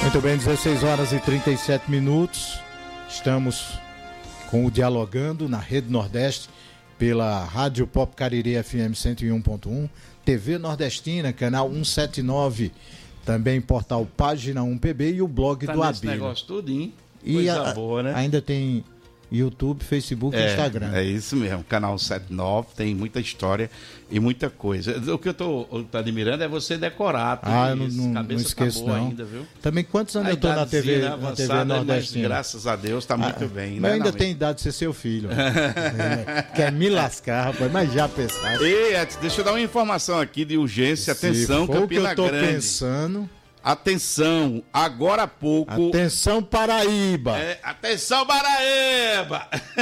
Muito bem, 16 horas e 37 minutos. Estamos com o Dialogando na Rede Nordeste pela Rádio Pop Cariri FM 101.1, TV Nordestina, canal 179, também portal Página 1PB e o blog do Abílio. Esse negócio tudo, hein? Coisa boa, né? Ainda tem YouTube, Facebook e Instagram. É isso mesmo, canal 79, tem muita história e muita coisa. O que eu tô admirando é você decorar tudo isso. Não esqueço não. Ainda, viu? Também quantos anos eu tô na TV Nordestina? Graças a Deus, tá muito bem. Mas ainda tem idade de ser seu filho. Quer me lascar, rapaz, mas já pensaram. Ei, Edson, deixa eu dar uma informação aqui de urgência. Atenção, Campina Grande. Que eu tô pensando... Atenção, agora há pouco... Atenção, Paraíba! Atenção, Paraíba!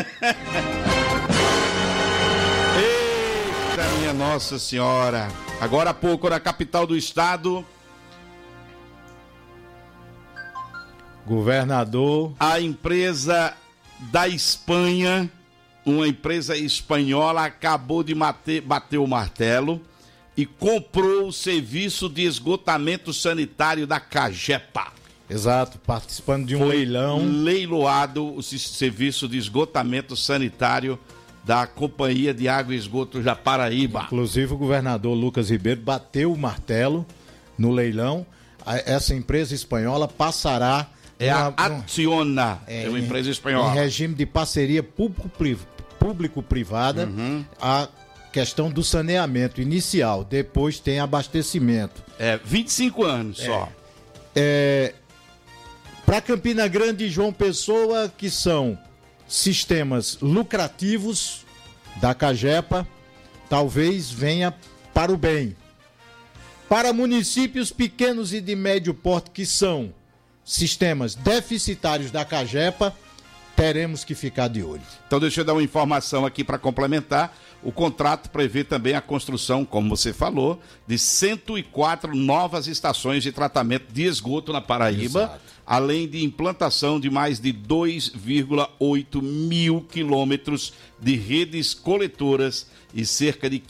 Eita, minha Nossa Senhora! Agora há pouco, na capital do estado... Governador... A empresa da Espanha, uma empresa espanhola, acabou de bater o martelo e comprou o serviço de esgotamento sanitário da Cagepa. Exato, participando de um leilão. Leiloado o serviço de esgotamento sanitário da Companhia de Água e Esgoto da Paraíba. Inclusive o governador Lucas Ribeiro bateu o martelo no leilão. Essa empresa espanhola passará... a Acciona, é uma empresa espanhola. Em regime de parceria público-privada, a questão do saneamento inicial, depois tem abastecimento. 25 anos só. Para Campina Grande e João Pessoa, que são sistemas lucrativos da Cagepa, talvez venha para o bem. Para municípios pequenos e de médio porte, que são sistemas deficitários da Cagepa, teremos que ficar de olho. Então deixa eu dar uma informação aqui para complementar. O contrato prevê também a construção, como você falou, de 104 novas estações de tratamento de esgoto na Paraíba, exato, além de implantação de mais de 2,8 mil quilômetros de redes coletoras e cerca de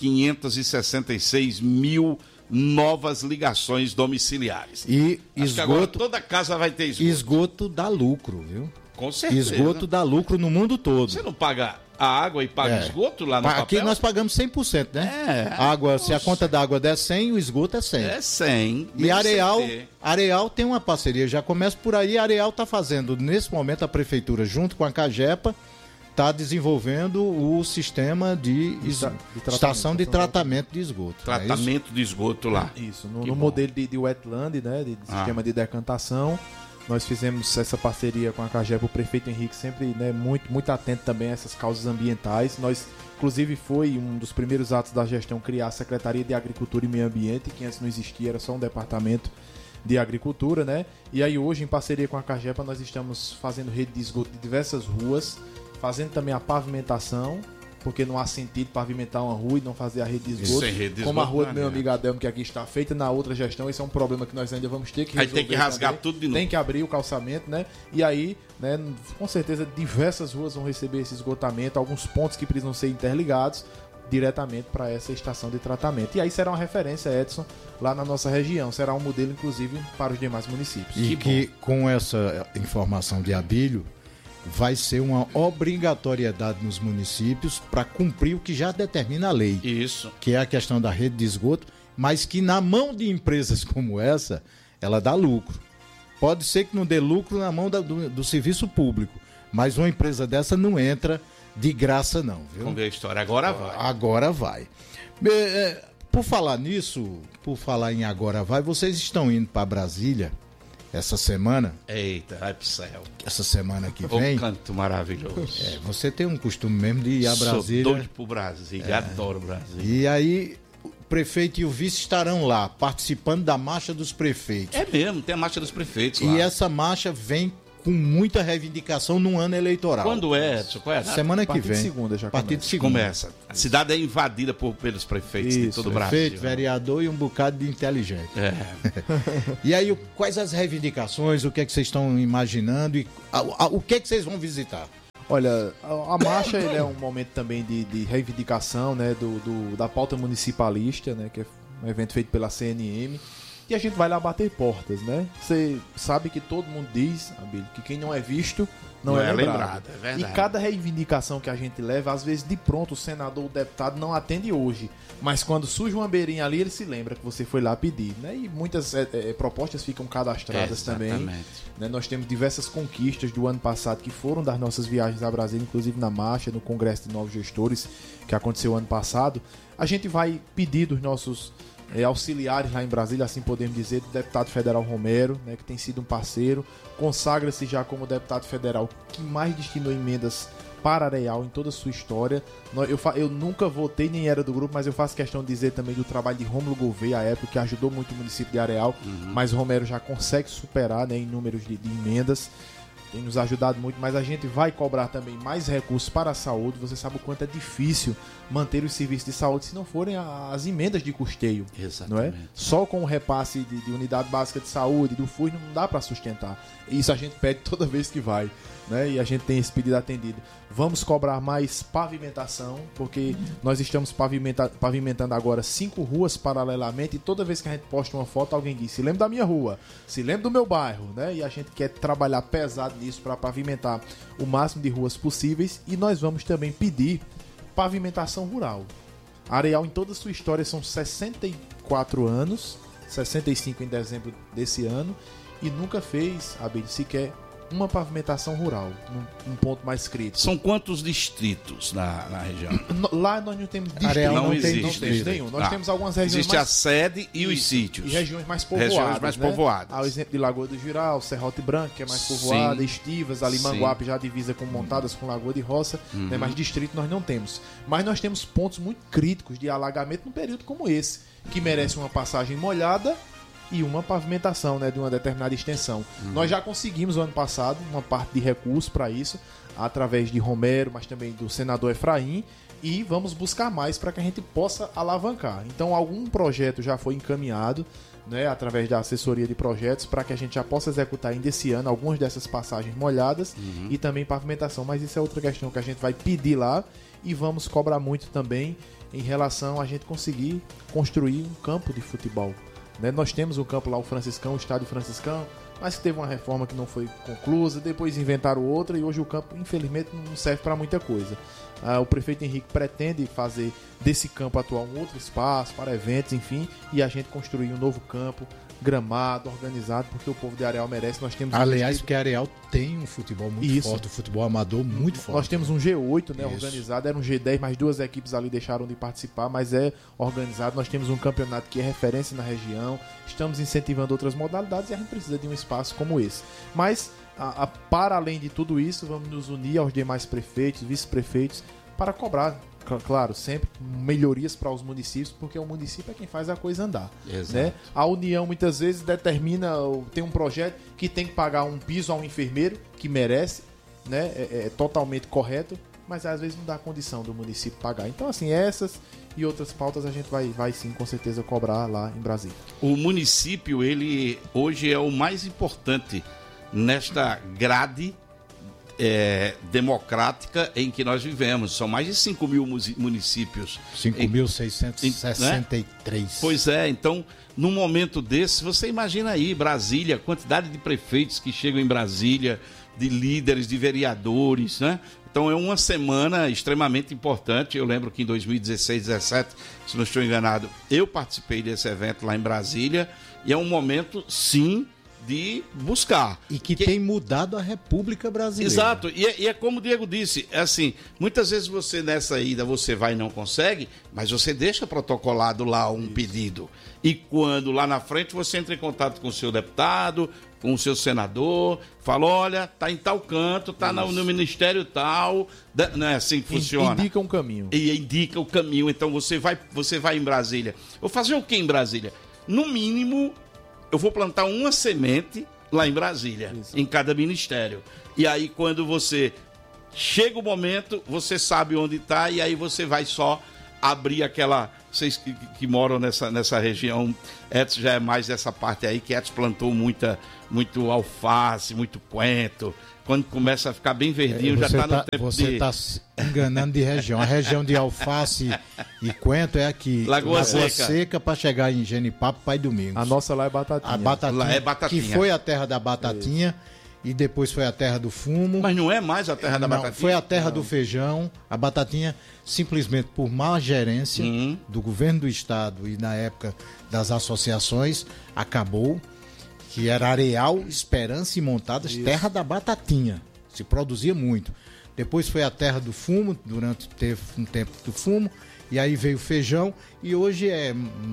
566 mil novas ligações domiciliares. E esgoto, agora toda casa vai ter esgoto. Esgoto dá lucro, viu? Com certeza. Esgoto dá lucro no mundo todo. Você não paga a água e paga esgoto lá no papel? Aqui nós pagamos 100%, né? Água, se a conta da água der 100, o esgoto é 100. É 100. E Areal tem uma parceria, já começa por aí. Areal está fazendo, nesse momento, a prefeitura, junto com a Cagepa, está desenvolvendo o sistema de estação de tratamento de esgoto. Tratamento de esgoto lá. Isso, no modelo de wetland, né, de sistema de decantação. Nós fizemos essa parceria com a Cagepa, o prefeito Henrique sempre, né, muito atento também a essas causas ambientais. Nós, inclusive, foi um dos primeiros atos da gestão criar a Secretaria de Agricultura e Meio Ambiente, que antes não existia, era só um departamento de agricultura, né? E aí hoje, em parceria com a Cagepa, nós estamos fazendo rede de esgoto de diversas ruas, fazendo também a pavimentação, porque não há sentido pavimentar uma rua e não fazer a rede de esgoto. Como a rua do meu amigo Adelmo, que aqui está feita na outra gestão. Esse é um problema que nós ainda vamos ter que resolver. Aí tem que rasgar também. Tudo de novo. Tem que abrir o calçamento, né? E aí, né, com certeza, diversas ruas vão receber esse esgotamento, alguns pontos que precisam ser interligados diretamente para essa estação de tratamento. E aí será uma referência, Edson, lá na nossa região. Será um modelo, inclusive, para os demais municípios. E que com essa informação de Abílio, vai ser uma obrigatoriedade nos municípios para cumprir o que já determina a lei. Isso. Que é a questão da rede de esgoto, mas que na mão de empresas como essa, ela dá lucro. Pode ser que não dê lucro na mão do serviço público, mas uma empresa dessa não entra de graça não, viu? Vamos ver a história. Agora vai. Agora vai. Por falar nisso, por falar em agora vai, vocês estão indo para Brasília essa semana? Eita, vai pro céu. Essa semana que vem. Um canto maravilhoso. Você tem um costume mesmo de ir a Brasília. Sou doido pro Brasília, adoro o Brasília. E aí, o prefeito e o vice estarão lá, participando da Marcha dos Prefeitos. É mesmo, tem a Marcha dos Prefeitos lá. E essa marcha vem com muita reivindicação no ano eleitoral. Quando é, Edson? Qual é a data? Semana que vem. Segunda já partir de segunda. Começa. A cidade é invadida pelos prefeitos de todo o Brasil. Prefeito, vereador e um bocado de inteligente. E aí, quais as reivindicações, o que é que vocês estão imaginando e o que é que vocês vão visitar? Olha, a marcha ele é um momento também de reivindicação, né, da pauta municipalista, né, que é um evento feito pela CNM. e a gente vai lá bater portas, né? Você sabe que todo mundo diz, Abílio, que quem não é visto não é lembrado. É verdade. E cada reivindicação que a gente leva, às vezes de pronto o senador ou o deputado não atende hoje. Mas quando surge uma beirinha ali, ele se lembra que você foi lá pedir, né? E muitas propostas ficam cadastradas também. Né? Nós temos diversas conquistas do ano passado que foram das nossas viagens a Brasília, inclusive na marcha, no Congresso de Novos Gestores, que aconteceu ano passado. A gente vai pedir dos nossos auxiliares lá em Brasília, assim podemos dizer, do deputado federal Romero, né, que tem sido um parceiro, consagra-se já como deputado federal que mais destinou emendas para Areal em toda a sua história. Eu nunca votei nem era do grupo, mas eu faço questão de dizer também do trabalho de Rômulo Gouveia à época, que ajudou muito o município de Areal, mas Romero já consegue superar, né, em números de emendas. Tem nos ajudado muito, mas a gente vai cobrar também mais recursos para a saúde. Você sabe o quanto é difícil manter os serviços de saúde se não forem as emendas de custeio. Exatamente. Não é? Só com o repasse de unidade básica de saúde, do FUS, não dá para sustentar. Isso a gente pede toda vez que vai, né? E a gente tem esse pedido atendido. Vamos cobrar mais pavimentação, porque nós estamos pavimentando agora 5 ruas paralelamente, e toda vez que a gente posta uma foto, alguém diz: se lembra da minha rua, se lembra do meu bairro, né? E a gente quer trabalhar pesado nisso para pavimentar o máximo de ruas possíveis, e nós vamos também pedir pavimentação rural. Areal, em toda a sua história, são 64 anos, 65 em dezembro desse ano, e nunca fez, Abílio, sequer uma pavimentação rural, num ponto mais crítico. São quantos distritos na região? Lá nós não temos distrito. Areal não temos nenhum. Nós temos algumas regiões existe a sede e os sítios. E regiões mais povoadas. Há o exemplo de Lagoa do Giral, Serrote Branco, que é mais povoada, Estivas, ali Manguape já divisa com Montadas com Lagoa de Roça, né? Mas distrito nós não temos. Mas nós temos pontos muito críticos de alagamento num período como esse, que merece uma passagem molhada e uma pavimentação, né, de uma determinada extensão. Nós já conseguimos, no ano passado, uma parte de recurso para isso, através de Romero, mas também do senador Efraim, e vamos buscar mais para que a gente possa alavancar. Então, algum projeto já foi encaminhado, né, através da assessoria de projetos, para que a gente já possa executar ainda esse ano algumas dessas passagens molhadas e também pavimentação. Mas isso é outra questão que a gente vai pedir lá, e vamos cobrar muito também em relação a gente conseguir construir um campo de futebol. Nós temos um campo lá, o Franciscão, o Estádio Franciscão, mas que teve uma reforma que não foi conclusa, depois inventaram outra, e hoje o campo, infelizmente, não serve para muita coisa. O prefeito Henrique pretende fazer desse campo atual um outro espaço para eventos, enfim, e a gente construir um novo campo, gramado, organizado, porque o povo de Areal merece. Nós temos aliás, porque Areal tem um futebol muito forte, um futebol amador muito forte. Nós temos um G8, né, organizado, era um G10, mas 2 equipes ali deixaram de participar, mas é organizado. Nós temos um campeonato que é referência na região, estamos incentivando outras modalidades, e a gente precisa de um espaço como esse. Mas, para além de tudo isso, vamos nos unir aos demais prefeitos, vice-prefeitos, para cobrar, claro, sempre melhorias para os municípios, porque o município é quem faz a coisa andar. Né? A União muitas vezes determina, tem um projeto que tem que pagar um piso a um enfermeiro, que merece, né? É totalmente correto, mas às vezes não dá condição do município pagar. Então, assim, essas e outras pautas a gente vai sim, com certeza, cobrar lá em Brasília. O município, ele hoje é o mais importante nesta grade democrática em que nós vivemos. São mais de 5 mil municípios. 5.663. Né? Pois é, então, num momento desse, você imagina aí, Brasília, a quantidade de prefeitos que chegam em Brasília, de líderes, de vereadores, né? Então é uma semana extremamente importante. Eu lembro que em 2016, 2017, se não estou enganado, eu participei desse evento lá em Brasília, e é um momento, sim, de buscar. E que tem mudado a República Brasileira. Exato, e é como o Diego disse, é assim, muitas vezes você nessa ida, você vai e não consegue, mas você deixa protocolado lá um pedido. E quando lá na frente você entra em contato com o seu deputado, com o seu senador, fala: olha, tá em tal canto, tá no ministério tal, não é assim que funciona. Indica um caminho. E indica o caminho, então você vai em Brasília. Vou fazer o que em Brasília? No mínimo, eu vou plantar uma semente lá em Brasília, em cada ministério. E aí, quando você chega o momento, você sabe onde está, e aí você vai só abrir aquela... Vocês que moram nessa região, Edson já é mais dessa parte aí, que Edson plantou muito alface, muito coentro. Quando começa a ficar bem verdinho, já está no tempo você está se enganando de região. A região de alface e coentro é aqui. Lagoa Seca para chegar em Genipapo, Pai Domingos. A nossa lá é Batatinha. A Batatinha, lá é Batatinha. Que foi a terra da Batatinha. E depois foi a terra do fumo. Mas não é mais a terra da Batatinha? Foi a terra do feijão. A Batatinha, simplesmente por má gerência do governo do estado e na época das associações, acabou. Que era Areal, Esperança e Montadas, terra da Batatinha. Se produzia muito. Depois foi a terra do fumo, teve um tempo do fumo. E aí veio o feijão. E hoje é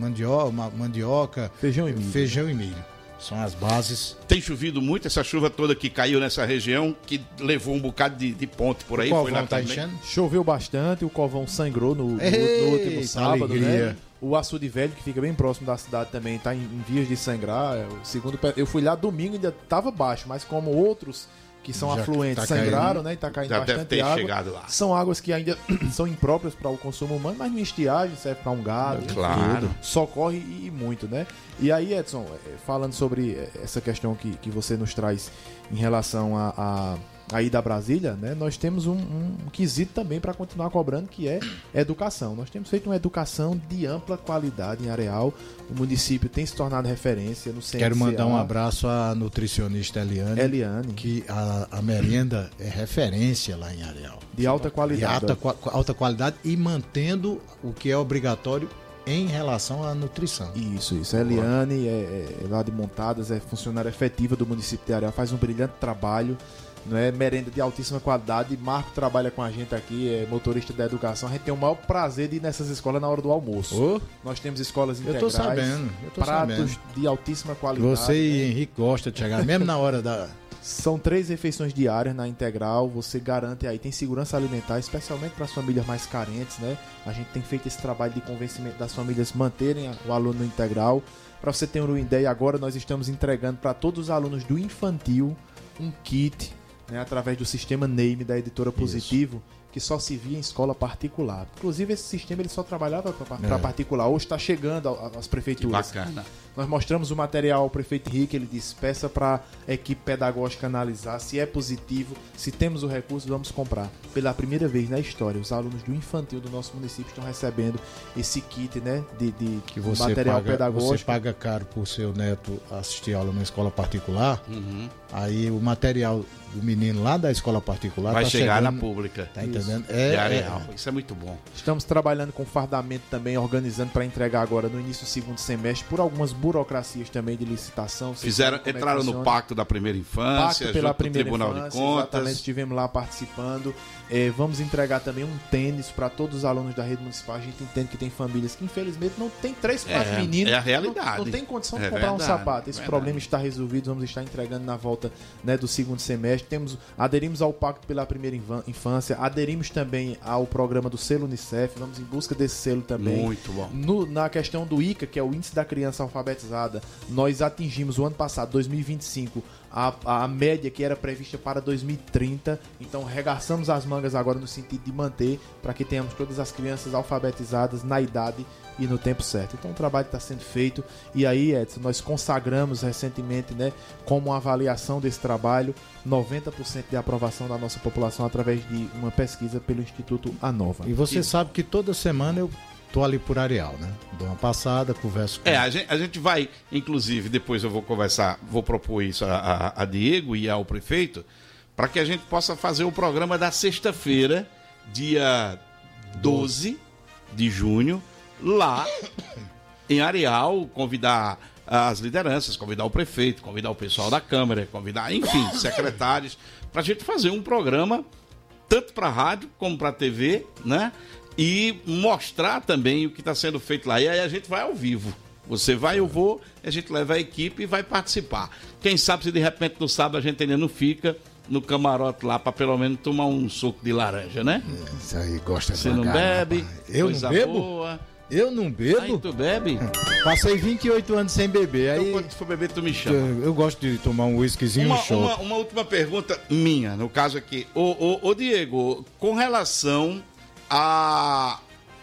mandioca, feijão e milho. São as bases. Tem chovido muito, essa chuva toda que caiu nessa região, que levou um bocado de ponte por aí. O Covão tá enchendo? Choveu bastante, o Covão sangrou no último sábado, alegria. Né? O Açude Velho, que fica bem próximo da cidade também, está em vias de sangrar. Eu fui lá domingo, ainda estava baixo, mas como outros que são afluentes sangraram, né? E está caindo já bastante deve ter água. Chegado lá. São águas que ainda são impróprias para o consumo humano, mas no estiagem serve para um gado. Claro. Socorre e muito, né? E aí, Edson, falando sobre essa questão que você nos traz em relação a ida a Brasília, né? Nós temos um quesito também para continuar cobrando, que é educação. Nós temos feito uma educação de ampla qualidade em Areal. O município tem se tornado referência no CNCA. Quero mandar um abraço à nutricionista Eliane. Que a merenda é referência lá em Areal. De alta qualidade. De alta qualidade e mantendo o que é obrigatório em relação à nutrição. Isso. A Eliane é lá de Montadas, é funcionária efetiva do município de Areal, faz um brilhante trabalho. Não é merenda de altíssima qualidade. Marco trabalha com a gente aqui, é motorista da educação. A gente tem o maior prazer de ir nessas escolas na hora do almoço. Nós temos escolas integrais. Eu tô sabendo. Pratos de altíssima qualidade. Você e Henrique gostam de chegar mesmo na hora da... São 3 refeições diárias na integral. Você garante aí, tem segurança alimentar, especialmente para as famílias mais carentes, né? A gente tem feito esse trabalho de convencimento das famílias manterem o aluno no integral. Para você ter uma ideia, agora nós estamos entregando para todos os alunos do infantil um kit, né, através do sistema NAME da editora Positivo, que só se via em escola particular. Inclusive, esse sistema ele só trabalhava para particular. Hoje está chegando às prefeituras. Que bacana. Nós mostramos o material ao prefeito Henrique, ele disse, peça para a equipe pedagógica analisar se é positivo, se temos o recurso, vamos comprar. Pela primeira vez na história, os alunos do infantil do nosso município estão recebendo esse kit, né, de que você material pedagógico. Você paga caro por seu neto assistir aula numa escola particular, aí o material do menino lá da escola particular vai chegar chegando, na pública. Tá entendendo? Isso é muito bom. Estamos trabalhando com fardamento também, organizando para entregar agora no início do segundo semestre, por algumas burocracias também de licitação. Entraram no Pacto da Primeira Infância, Pacto pela Primeira Tribunal Infância, de Contas. Exatamente, estivemos lá participando. Vamos entregar também um tênis para todos os alunos da rede municipal. A gente entende que tem famílias que infelizmente não tem 3, 4 meninos. É a realidade. Não tem condição de comprar um sapato. Esse problema está resolvido, vamos estar entregando na volta, né, do segundo semestre. Aderimos ao Pacto pela Primeira Infância, aderimos também ao programa do selo Unicef, vamos em busca desse selo também. Muito bom. Na questão do ICA, que é o Índice da Criança Alfabetizada, nós atingimos o ano passado, 2025, a média que era prevista para 2030, então regaçamos as mangas agora no sentido de manter, para que tenhamos todas as crianças alfabetizadas na idade e no tempo certo. Então o trabalho está sendo feito, e aí, Edson, nós consagramos recentemente, né, como uma avaliação desse trabalho, 90% de aprovação da nossa população através de uma pesquisa pelo Instituto Anova. E você sabe que toda semana eu tô ali por Areal, né? Dou uma passada, converso com a gente vai, inclusive, depois eu vou propor isso a Diego e ao prefeito, para que a gente possa fazer o programa da sexta-feira, dia 12 de junho, lá em Areal, convidar as lideranças, convidar o prefeito, convidar o pessoal da Câmara, convidar, enfim, secretários, para a gente fazer um programa tanto para a rádio como para a TV, né? E mostrar também o que está sendo feito lá. E aí a gente vai ao vivo. Você vai, eu vou, a gente leva a equipe e vai participar. Quem sabe se de repente no sábado a gente ainda não fica no camarote lá para pelo menos tomar um suco de laranja, né? Isso aí gosta de Você não bebe? Rapaz. Eu não bebo? Boa. Eu não bebo? Aí tu bebe? Passei 28 anos sem beber. Aí, então, quando for beber, tu me chama. Eu gosto de tomar um whiskyzinho, uma última pergunta minha, no caso aqui. Ô Diego, com relação a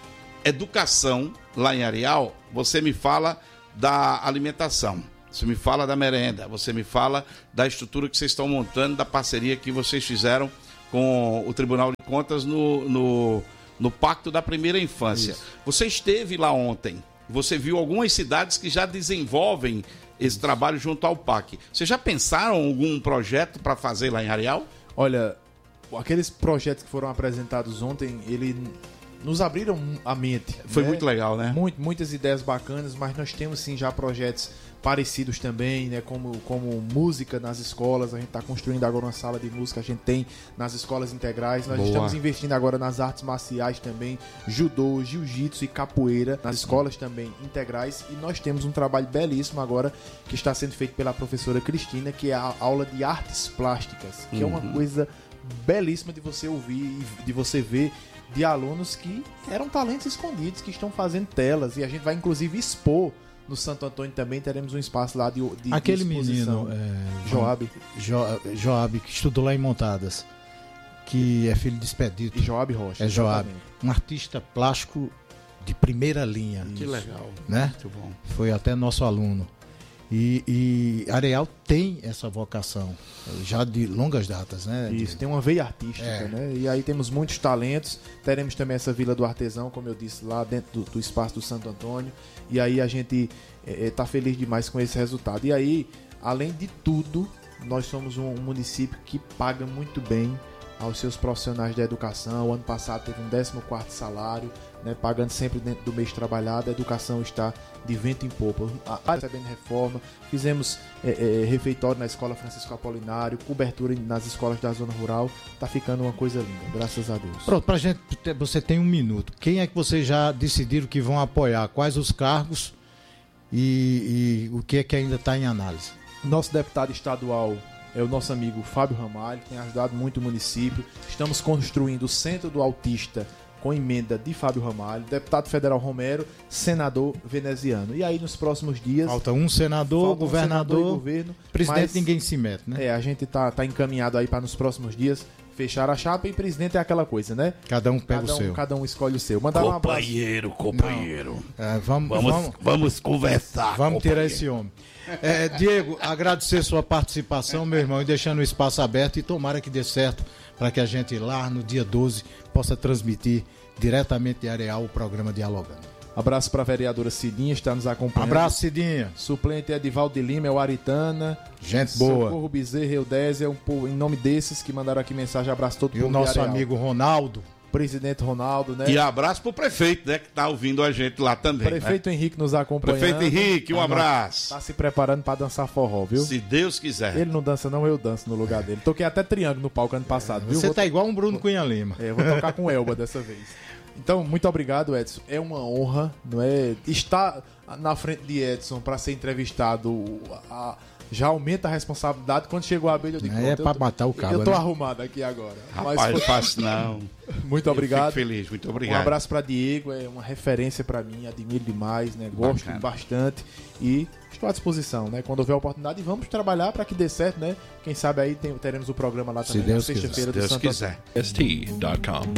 educação lá em Areal, você me fala da alimentação, você me fala da merenda, você me fala da estrutura que vocês estão montando, da parceria que vocês fizeram com o Tribunal de Contas no Pacto da Primeira Infância. Isso. Você esteve lá ontem, você viu algumas cidades que já desenvolvem esse trabalho junto ao PAC. Vocês já pensaram em algum projeto para fazer lá em Areal? Olha, aqueles projetos que foram apresentados ontem, ele nos abriram a mente. Foi muito legal, né? Muitas ideias bacanas, mas nós temos sim já projetos parecidos também, né? Como música nas escolas. A gente está construindo agora uma sala de música, a gente tem nas escolas integrais. Nós estamos investindo agora nas artes marciais também, judô, jiu-jitsu e capoeira, nas escolas também integrais. E nós temos um trabalho belíssimo agora que está sendo feito pela professora Cristina, que é a aula de artes plásticas, que é uma coisa belíssima de você ouvir e de você ver, de alunos que eram talentos escondidos, que estão fazendo telas, e a gente vai inclusive expor no Santo Antônio também, teremos um espaço lá de aquele exposição. Menino, Joab, que estudou lá em Montadas, que é filho de Expedito. E Joab Rocha. É Joab, um artista plástico de primeira linha. Que legal, né? Muito bom. Foi até nosso aluno. E Areal tem essa vocação, já de longas datas, né? Isso, tem uma veia artística, né? E aí temos muitos talentos, teremos também essa Vila do Artesão, como eu disse, lá dentro do espaço do Santo Antônio, e aí a gente tá feliz demais com esse resultado. E aí, além de tudo, nós somos um município que paga muito bem aos seus profissionais da educação. O ano passado teve um 14º salário, né, pagando sempre dentro do mês trabalhado. A educação está de vento em popa. A recebendo reforma, fizemos refeitório na Escola Francisco Apolinário, cobertura nas escolas da zona rural. Tá ficando uma coisa linda, graças a Deus. Pronto, pra gente, você tem um minuto. Quem é que vocês já decidiram que vão apoiar? Quais os cargos e o que é que ainda está em análise? Nosso deputado estadual é o nosso amigo Fábio Ramalho, que tem ajudado muito o município. Estamos construindo o Centro do Autista com emenda de Fábio Ramalho, deputado federal Romero, senador veneziano. E aí nos próximos dias... Falta um senador, governador, e governo. Presidente, mas, ninguém se mete, né? A gente tá encaminhado aí para nos próximos dias fechar a chapa, e presidente é aquela coisa, né? Cada um pega o seu. Cada um escolhe o seu. Mandar companheiro. Vamos conversar. Vamos tirar esse homem. Diego, agradecer sua participação, meu irmão, e deixando o espaço aberto, e tomara que dê certo para que a gente lá no dia 12 possa transmitir diretamente de Areal o programa Dialogando. Abraço para a vereadora Cidinha, está nos acompanhando. Abraço, Cidinha. Suplente Edivaldo de Lima, é o Aritana. Gente boa. Socorro Bezerra, Eudésia, em nome desses que mandaram aqui mensagem, abraço todo mundo. E o nosso amigo Ronaldo. Presidente Ronaldo, né? E abraço pro prefeito, né, que tá ouvindo a gente lá também. Prefeito, né? Henrique nos acompanhando. Prefeito Henrique, um abraço. Tá se preparando pra dançar forró, viu? Se Deus quiser. Ele não dança não, eu danço no lugar dele. Toquei até triângulo no palco ano passado, viu? Você tá igual um Bruno Cunha Lima. Vou tocar com Elba dessa vez. Então, muito obrigado, Edson. É uma honra, não é? Estar na frente de Edson para ser entrevistado já aumenta a responsabilidade. Quando chegou a abelha, eu digo... É pra matar o cabo, eu tô arrumado aqui agora. Rapaz, não faço não. Muito obrigado. Fico feliz, muito obrigado. Um abraço para Diego, é uma referência para mim, admiro demais, né? Gosto bastante e estou à disposição, né? Quando houver oportunidade, vamos trabalhar para que dê certo, né? Quem sabe aí teremos o programa lá também, na sexta-feira do Santo quiser. ST.com.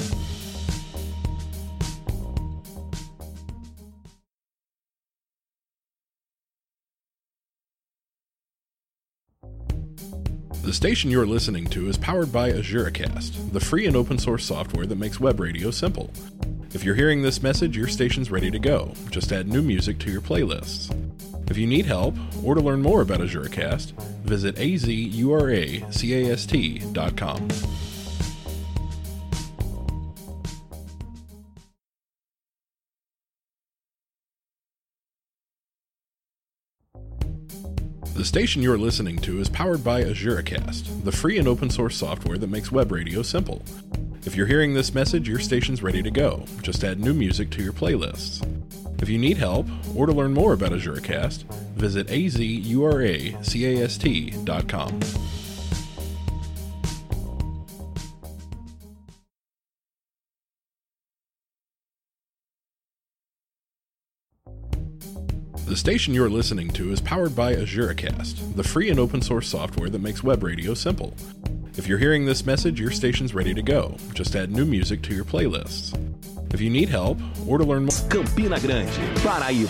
The station you're listening to is powered by AzureCast, the free and open source software that makes web radio simple. If you're hearing this message, your station's ready to go. Just add new music to your playlists. If you need help, or to learn more about AzureCast, visit azuracast.com. The station you're listening to is powered by AzureCast, the free and open source software that makes web radio simple. If you're hearing this message, your station's ready to go. Just add new music to your playlists. If you need help, or to learn more about AzureCast, visit azuracast.com. The station you're listening to is powered by AzureCast, the free and open source software that makes web radio simple. If you're hearing this message, your station's ready to go. Just add new music to your playlists. If you need help or to learn more, Campina Grande, Paraíba.